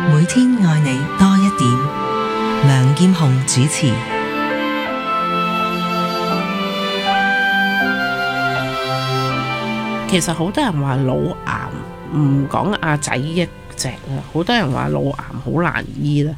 每天愛你多一點。梁劍虹主持。 其實好多人話腦癌唔講阿仔一隻啦，好多人話腦癌好難醫啦。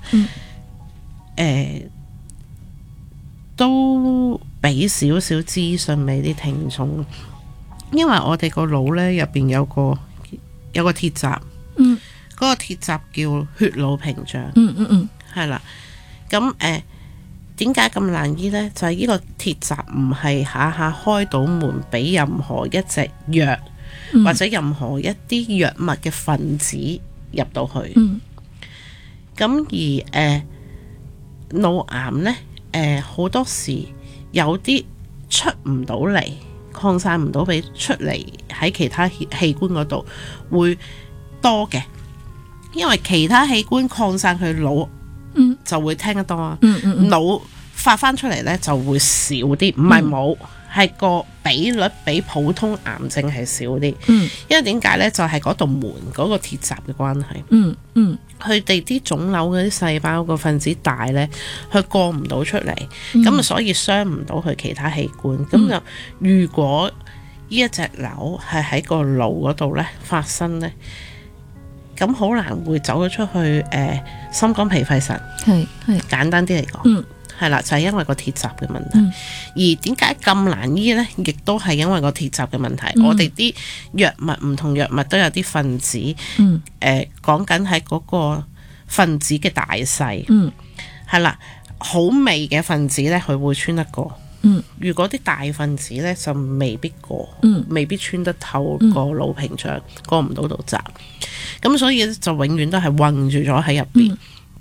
都俾少少資訊俾啲聽眾，因為我哋個腦呢入邊有個鐵閘，嗰個鐵閘叫血腦屏障，係啦。咁點解咁難醫呢？就係呢個鐵閘唔係下下開到門俾任何一隻藥，或者任何一啲藥物嘅分子入到去。咁而腦癌呢，好多時有啲出唔到嚟，擴散唔到俾出嚟喺其他器官嗰度會多嘅，因為其他器官擴散去腦，就會聽得多啊。腦發翻出嚟呢就會少啲，唔係冇，係個比率比普通癌症係少啲。因為點解呢？就係嗰度門嗰個鐵閘嘅關係。佢哋啲腫瘤嗰啲細胞個分子大呢，佢過唔到出嚟，咁所以傷唔到佢其他器官。咁就如果呢一隻瘤係喺個腦嗰度呢發生呢，咁好難會走咗出去心肝脾肺腎。係簡單啲嚟講，係啦，就係因為個鐵閘嘅問題。而點解咁難醫呢？亦都係因為個鐵閘嘅問題。我哋啲藥物唔同藥物都有啲分子，講緊係嗰個分子嘅大細。係啦，好微嘅分子呢，佢會穿得過。如果啲大分子呢，就未必過，未必穿得透個腦屏障，過唔到道閘。咁所以就永遠都係困住咗喺入邊。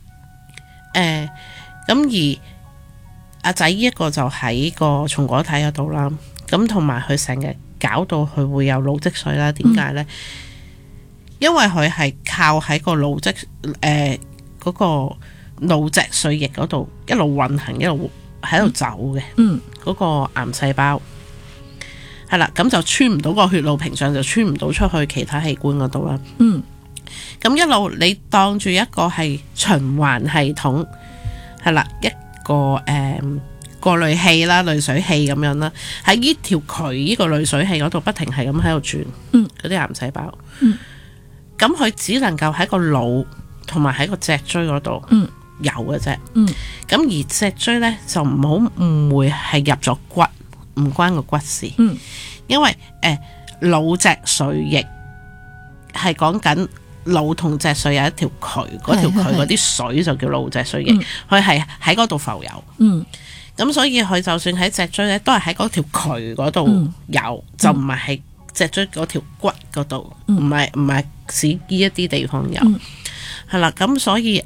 咁而阿仔呢一個就喺個松果體嗰度啦，咁同埋佢成日搞到佢會有腦積水啦。點解呢？因為佢係靠喺個腦積嗰個腦脊髓液嗰度一路運行，一路喺度走嘅。嗰個癌細胞係啦，咁就穿唔到個血腦屏障，就穿唔到出去其他器官嗰度啦。咁一路你當住一個係循環系統，係啦，一個過濾器啦，濾水器咁樣啦，喺呢條渠呢個濾水器嗰度不停係咁喺度轉，嗰啲癌細胞。咁佢只能夠喺個腦同埋喺個脊椎嗰度有嘅啫。咁而脊椎呢，就唔好誤會係入咗骨，唔關個骨事。因為腦脊髓液係講緊腦同脊髓有一條渠，嗰條渠嗰啲水就叫腦脊髓液，佢係喺嗰度浮游。咁所以佢就算喺脊椎咧，都係喺嗰條渠嗰度有，就唔係喺脊椎嗰條骨嗰度，唔係指呢一啲地方有。係啦，咁所以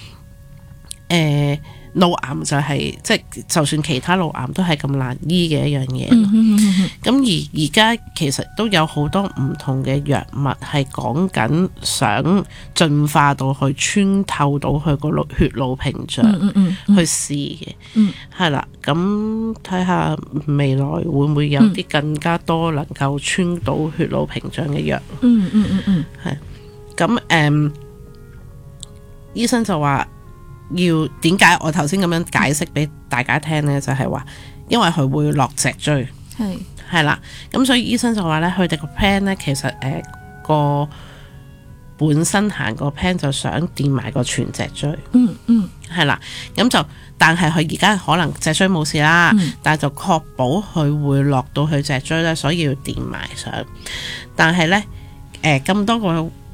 腦癌就係就算其他腦癌都係咁難醫嘅一樣嘢。咁而家其實都有好多唔同嘅藥物係講緊想進化到去穿透到去個血腦屏障去試嘅。係啦，咁睇下未來會唔會有啲更加多能夠穿到血腦屏障嘅藥。係咁醫生就話要點解我頭先咁樣解釋俾大家聽呢？就係話因為佢會落脊椎，係啦，咁所以醫生就話呢，佢哋個 plan 呢，其實個本身行個 plan 就想掂埋個全脊椎。係啦，咁就但係佢而家可能脊椎冇事啦，但係就確保佢會落到去脊椎呢，所以要掂埋上。但係呢，咁多個